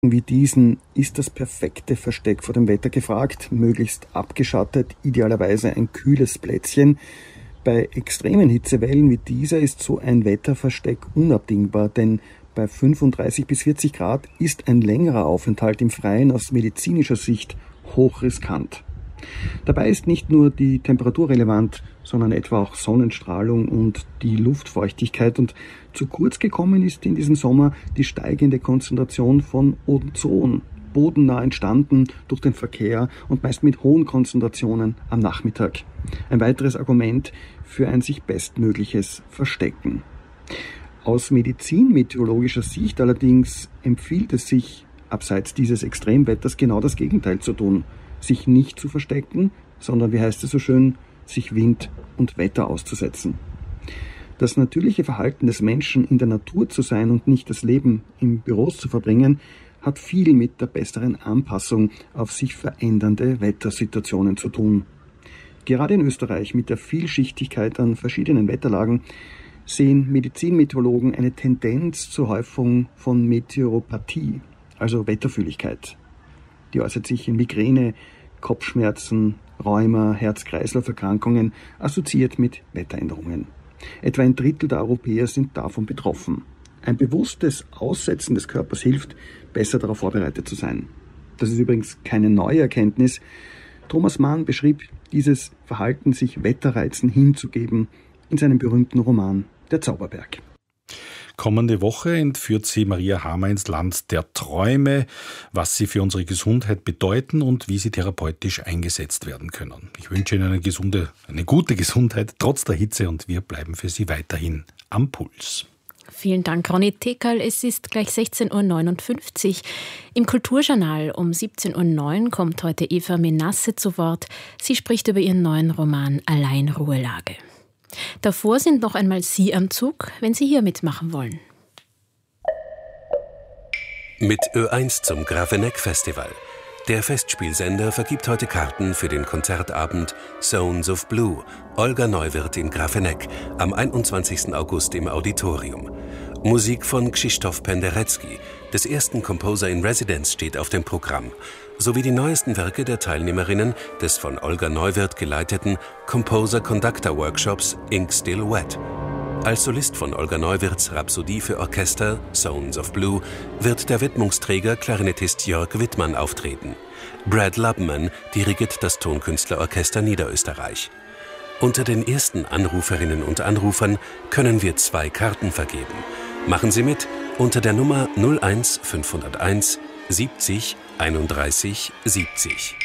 Wie diesen ist das perfekte Versteck vor dem Wetter gefragt, möglichst abgeschattet, idealerweise ein kühles Plätzchen. Bei extremen Hitzewellen wie dieser ist so ein Wetterversteck unabdingbar, denn bei 35 bis 40 Grad ist ein längerer Aufenthalt im Freien aus medizinischer Sicht hochriskant. Dabei ist nicht nur die Temperatur relevant, sondern etwa auch Sonnenstrahlung und die Luftfeuchtigkeit. Und zu kurz gekommen ist in diesem Sommer die steigende Konzentration von Ozon, bodennah entstanden durch den Verkehr und meist mit hohen Konzentrationen am Nachmittag. Ein weiteres Argument für ein sich bestmögliches Verstecken. Aus medizinmeteorologischer Sicht allerdings empfiehlt es sich, abseits dieses Extremwetters genau das Gegenteil zu tun. Sich nicht zu verstecken, sondern, wie heißt es so schön, sich Wind und Wetter auszusetzen. Das natürliche Verhalten des Menschen, in der Natur zu sein und nicht das Leben in Büros zu verbringen, hat viel mit der besseren Anpassung auf sich verändernde Wettersituationen zu tun. Gerade in Österreich mit der Vielschichtigkeit an verschiedenen Wetterlagen sehen Medizinmeteorologen eine Tendenz zur Häufung von Meteoropathie, also Wetterfühligkeit. Die äußert sich in Migräne, Kopfschmerzen, Rheuma, Herz-Kreislauf-Erkrankungen, assoziiert mit Wetteränderungen. Etwa ein Drittel der Europäer sind davon betroffen. Ein bewusstes Aussetzen des Körpers hilft, besser darauf vorbereitet zu sein. Das ist übrigens keine neue Erkenntnis. Thomas Mann beschrieb dieses Verhalten, sich Wetterreizen hinzugeben, in seinem berühmten Roman Der Zauberberg. Kommende Woche entführt sie Maria Hamer ins Land der Träume, was sie für unsere Gesundheit bedeuten und wie sie therapeutisch eingesetzt werden können. Ich wünsche Ihnen eine gute Gesundheit trotz der Hitze und wir bleiben für Sie weiterhin am Puls. Vielen Dank, Ronny Tekerl. Es ist gleich 16.59 Uhr. Im Kulturjournal um 17.09 Uhr kommt heute Eva Menasse zu Wort. Sie spricht über ihren neuen Roman Alleinruhelage. Davor sind noch einmal Sie am Zug, wenn Sie hier mitmachen wollen. Mit Ö1 zum Grafeneck Festival. Der Festspielsender vergibt heute Karten für den Konzertabend Zones of Blue, Olga Neuwirth in Grafeneck, am 21. August im Auditorium. Musik von Krzysztof Penderecki, des ersten Composer in Residence, steht auf dem Programm, sowie die neuesten Werke der Teilnehmerinnen des von Olga Neuwirth geleiteten Composer-Conductor-Workshops Ink Still Wet. Als Solist von Olga Neuwirths Rhapsodie für Orchester Zones of Blue wird der Widmungsträger Klarinettist Jörg Wittmann auftreten. Brad Lubman dirigiert das Tonkünstlerorchester Niederösterreich. Unter den ersten Anruferinnen und Anrufern können wir 2 Karten vergeben. Machen Sie mit unter der Nummer 01 501 70 31 70.